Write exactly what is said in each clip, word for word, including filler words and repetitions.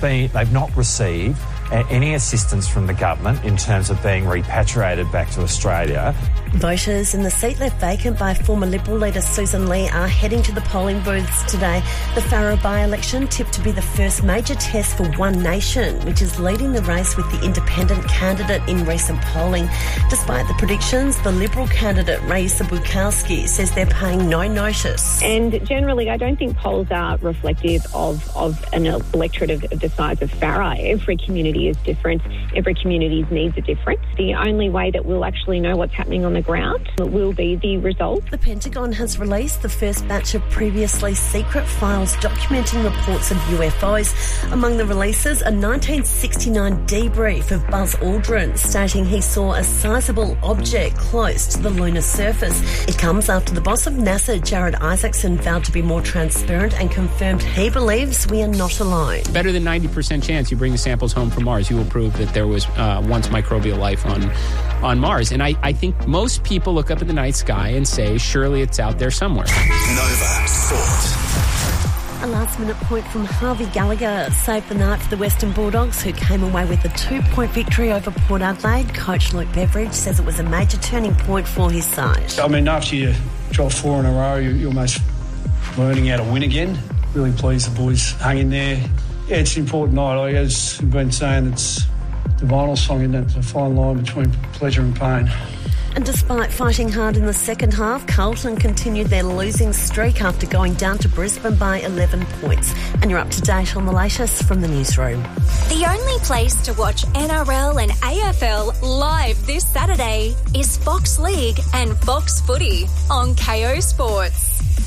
been, they've not received uh, any assistance from the government in terms of being repatriated back to Australia. Voters in the seat left vacant by former Liberal leader Susan Lee are heading to the polling booths today. The Farrer by-election tipped to be the first major test for One Nation, which is leading the race with the independent candidate in recent polling. Despite the predictions, the Liberal candidate Raisa Bukowski says they're paying no notice. And generally, I don't think polls are reflective of, of an electorate of, of the size of Farrer. Every community is different. Every community's needs are different. The only way that we'll actually know what's happening on the ground will be the result. The Pentagon has released the first batch of previously secret files documenting reports of U F Os. Among the releases, a nineteen sixty-nine debrief of Buzz Aldrin stating he saw a sizable object close to the lunar surface. It comes after the boss of NASA, Jared Isaacson, vowed to be more transparent and confirmed he believes we are not alone. Better than ninety percent chance you bring the samples home from Mars, you will prove that there was uh, once microbial life on, on Mars. And I, I think most people look up at the night sky and say, surely it's out there somewhere. Nova Sport. A last-minute point from Harvey Gallagher saved the night for the Western Bulldogs, who came away with a two-point victory over Port Adelaide. Coach Luke Beveridge says it was a major turning point for his side. I mean, after you drop four in a row, you're almost learning how to win again. Really pleased the boys hung in there. Yeah, it's an important night. Like, as we've been saying, it's the vinyl song, isn't it? It's a fine line between pleasure and pain. And despite fighting hard in the second half, Carlton continued their losing streak after going down to Brisbane by eleven points. And you're up to date on the latest from the newsroom. The only place to watch N R L and A F L live this Saturday is Fox League and Fox Footy on K O Sports.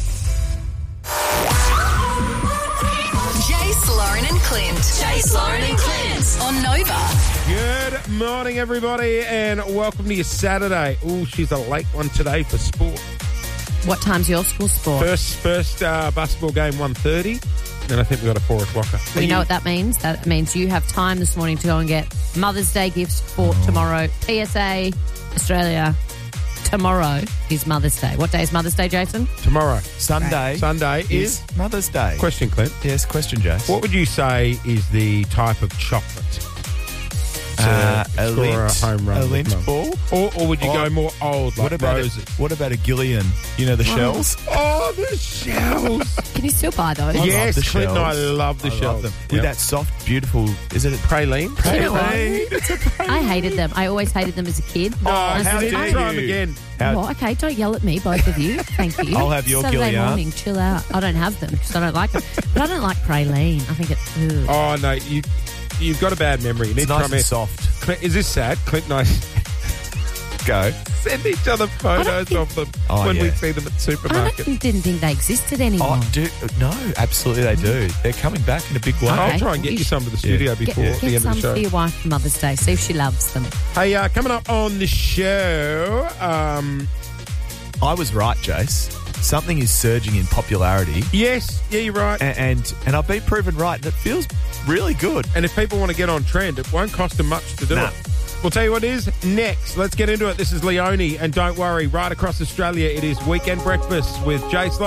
Jace, Lauren and Clint. Jace, Lauren and Clint on Nova. Good morning, everybody, and welcome to your Saturday. Oh, she's a late one today for sport. What time's your school sport? First first uh, basketball game, one thirty, and I think we've got a four o'clocker. Well, you know what that means? That means you have time this morning to go and get Mother's Day gifts for tomorrow. P S A, Australia, tomorrow is Mother's Day. What day is Mother's Day, Jason? Tomorrow. Sunday. Right. Sunday is, is Mother's Day. Question, Clint. Yes, question, Jace. What would you say is the type of chocolate to uh, a score lint, a home run? A lint ball? Or, or would you or, go more old, like what about roses? A, what about a Gillian? You know, the shells? Oh, the shells. Can you still buy those? I yes, love the Clint and I shells. love the I shells. love them. Yep. With that soft, beautiful, is it a praline? Praline. You know what? It's a praline. I hated them. I always hated them as a kid. Oh, I how said, dare I- you? Try them again. How- Well, okay, don't yell at me, both of you. Thank you. I'll have your Saturday Gillian. morning, chill out. I don't have them because I don't like them. But I don't like praline. I think it's... Ugh. Oh, no, you, you've got a bad memory. You need It's to nice come and in. soft. Clint, is this sad? Clint and I Go. send each other photos think- of them Oh, when we yeah. see them at I supermarkets. don't, didn't think they existed anymore. Oh, do, no, absolutely they do. They're coming back in a big way. Okay. I'll try and get You you sh- some to the studio Yeah. before Get, the get end some of the for show. your wife for Mother's Day. See if she loves them. Hey, uh, coming up on the show, um, I was right, Jace. Something is surging in popularity, yes, yeah, you're right. and and, and I've been proven right, and it feels really good. And if people want to get on trend, it won't cost them much to do Nah. it. We'll tell you what it is next. Let's get into it. This is Leone, and don't worry, right across Australia, it is Weekend Breakfast with Jace